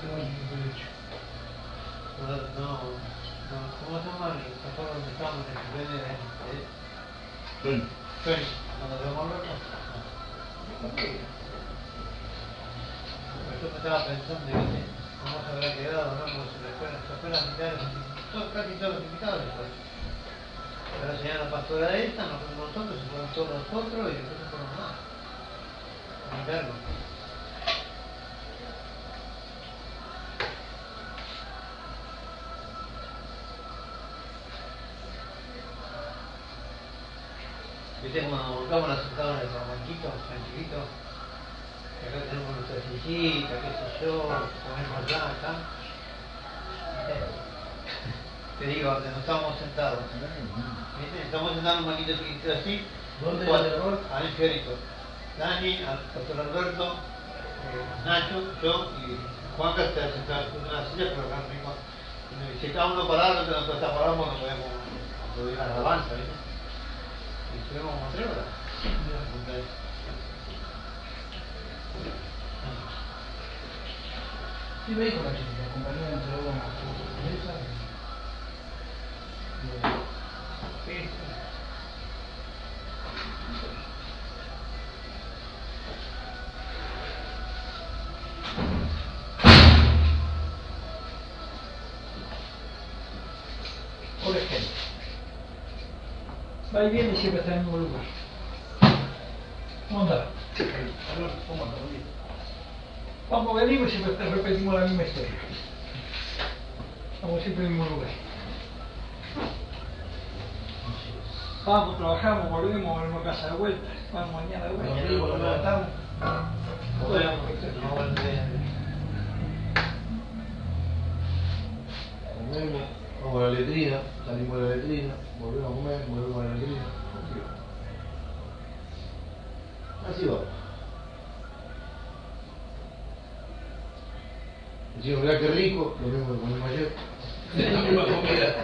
¿Cómo se llama? ¿Se acuerdan donde estábamos en el primer Sueño. sueño? Cuando debemos verlo. Yo me estaba pensando, ¿viste? ¿Cómo se habrá quedado, no? Porque se fue la mitad de los invitados, casi todos los invitados después. Pero se la pastora esta, nos fuimos nosotros, se fueron todos los otros y después se fueron más. Interno. ¿Viste cuando nos volcamos nos sentamos en el banquito, tranquilitos? Que acá tenemos nuestra sillita, qué sé yo, comemos allá, acá. Te digo, donde nos estábamos sentados. ¿Viste? Estamos sentados en un banquito chiquitito así. ¿Dónde era el error? Ahí en Fiorito. Dani, Pastor Alberto, Nacho, yo y Juanca está sentado en una silla, pero acá mismo. Si está uno parado, el otro está parado, no podemos subir a la alabanza, ¿viste? Y estuvimos como 3 horas. Sí, me dijo la chica, la compañía entregó una mesa. Sí. Por ejemplo, va y viene y siempre está en el mismo lugar. ¿Cómo anda? ¿Cómo anda? Vamos, venimos y siempre repetimos la misma historia. Estamos siempre en el mismo lugar. Vamos, trabajamos, volvemos a casa de vuelta, vamos mañana de vuelta. Nos levantamos. Comemos, vamos a la letrina, salimos de la letrina, volvemos a comer, volvemos a la letrina. Así va. Decimos, mirá qué rico, lo mismo que comimos ayer. La misma comida.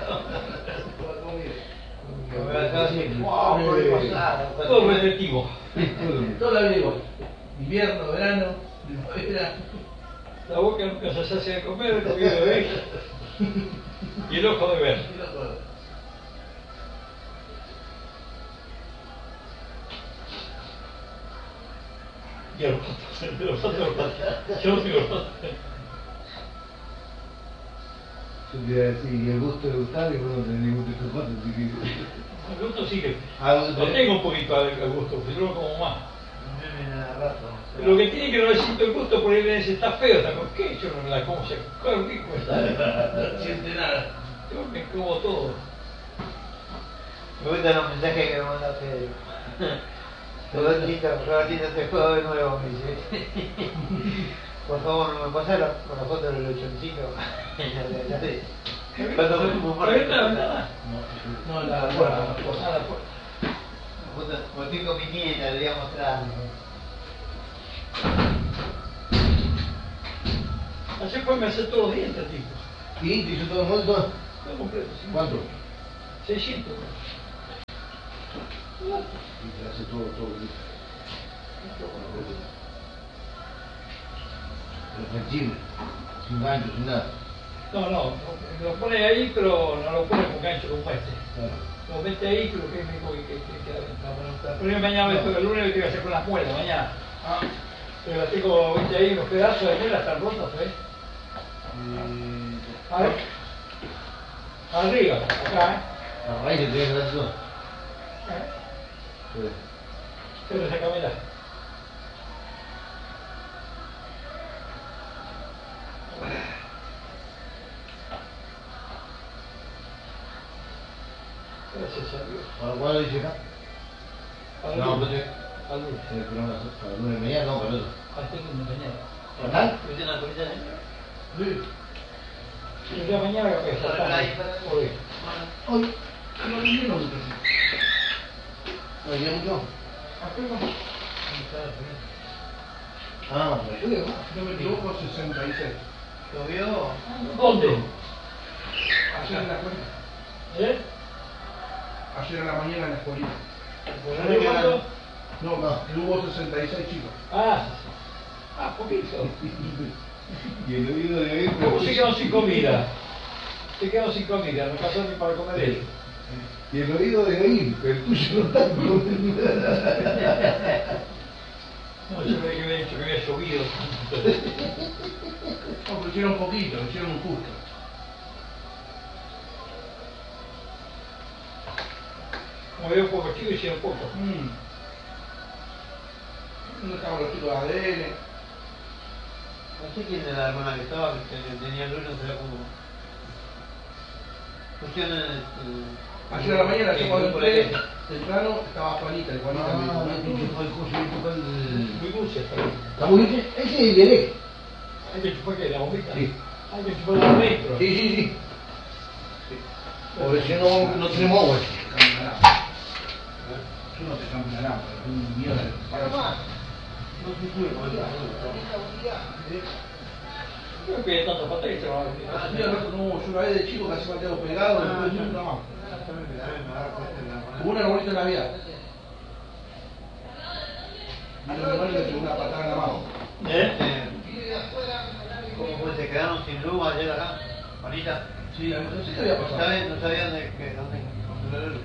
Todo repetitivo. Toda la vida igual. Invierno, verano, primavera. La boca nunca se sacia de comer, el oído de ver. Y el ojo de ver. Y el otro, yo no tengo otro. Yo te iba a decir, y el gusto de gustar, y vos no tenés ningún gusto de gustar, así que... El gusto sí que... Ah, Lo tengo un poquito el gusto, pero no como más. No me da rato. Lo que tiene que no necesito el gusto por ahí le dice, está feo, está con qué, yo no me la como, qué rico está. no siente nada. Yo me como todo. Me gustan los mensajes que me manda Pedro. Robertito, te juego de nuevo, me dice. Por favor, no me pases la foto del lechoncito. Cuando fuimos por No, la puerta. Estoy con mi nieta, le voy a mostrar. Ayer fue me hace todos los dientes, tipo. ¿Y te hizo todo el mundo? Todo completo, sí. ¿Cuánto? 600. Y te hace todo el día. Pero flexible, sin gancho, sin nada. No, lo pone ahí, pero no lo pone con gancho como este. Claro. Lo mete ahí, creo que es mejor que queda bien. Pero mañana, el lunes lo tengo que hacer con las muelas, mañana. Pero las tengo, viste ahí, unos pedazos de muelas están rotas, ¿ves? A ver. Arriba, acá, ¿eh? La raíz que tenés que hacer todo. Sí. Pero esa camela. Gracias a Dios. ¿Cuándo lo dice acá? Para No, el pues lunes. Al lunes. para el lunes de mañana, no, para el otro. Hasta el lunes mañana. ¿Para tal? ¿Viste una cosita de Sí. El día de mañana que está hoy. Hoy, no vinieron mucho. ¿No venía mucho? Ah, me ayude, ¿no? No me equivoco, 66. ¿Llovió? ¿Dónde? Ayer en la escuelita. ¿Eh? Ayer en la mañana en la escuelita. ¿Cuánto? No, hubo 66 chicos. Ah, poquito. Y el oído de ahí. ¿Cómo se quedó sin comida? Se quedó sin comida, no pasó ni para comer él. Y el oído de ahí, que el tuyo no está comiendo. No, yo creí que había dicho que había llovido. No, pero hicieron poquito, lo hicieron justo. Como había un poco chico, hicieron poco. ¿Dónde estaban los chicos de ADN? No sé quién era la hermana que estaba, que tenía luz, no sé cómo. Pusieron Ayer a la mañana, yo cuando por entré ahí. temprano, estaba Juanita, y Juanita me dijo, Ah, que fue el coso y toca el. Muy dulce. ¿La boliche? Ese es el Derek. ¿Hay que chupar qué? ¿La bombita? Sí. Hay que chuparla adentro. Sí, sí, sí. Porque si no, no tenemos agua. cambio una lámpara. Yo no te cambio una lámpara, es un mierda. No se sube con el Creo que hay tanta falta que se va a Yo una vez de chico casi me quedo pegado, después nunca más. Hubo una arbolito en Navidad. Vino mi hermano y me tiró una patada en la mano. ¿Cómo se quedaron sin luz ayer acá? Juanita. Sí, no sé qué había No pasado. sabían dónde la luz.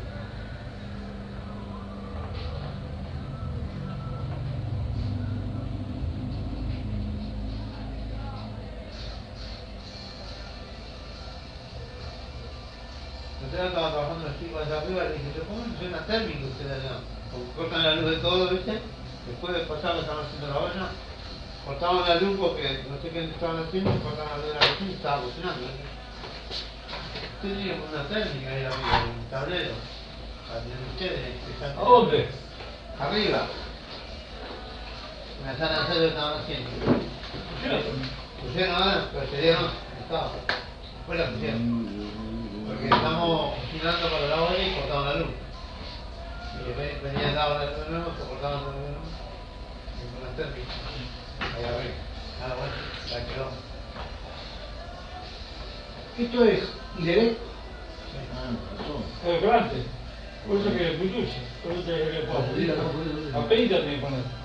Nosotros estaba trabajando los chicos allá arriba y le dije, yo, ¿cómo no suena térmico ustedes allá? Porque cortan la luz de todo, ¿viste? Después de pasar lo que estaban haciendo la olla, cortaban la luz porque no sé qué estaban haciendo, cortaban la luz de la cocina y estaba cocinando. Teníamos una térmica ahí arriba, un tablero. Para tener ustedes, ¿A dónde? Arriba. En la sala de ensayo estaban haciendo. Pusieron ahora, pero se dieron, estaba. Fue la pusieron. Porque estamos cocinando para la olla y cortaban la luz. Y venía el lado de nuevo, se cortaban la luz de nuevo. Y con la térmica. Ahí arriba. Nada bueno, la quedó. ¿Esto es Derek? Es grande. Por eso que es muy dulce. Por eso que le pongo. Apenas tiene que poner.